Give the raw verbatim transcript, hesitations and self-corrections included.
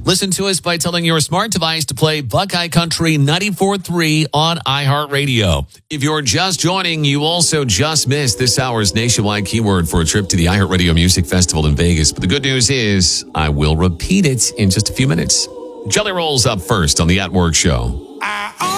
Listen to us by telling your smart device to play Buckeye Country ninety-four point three on iHeartRadio. If you're just joining, you also just missed this hour's nationwide keyword for a trip to the iHeartRadio Music Festival in Vegas. But the good news is I will repeat it in just a few minutes. Jelly Rolls up first on the At Work Show.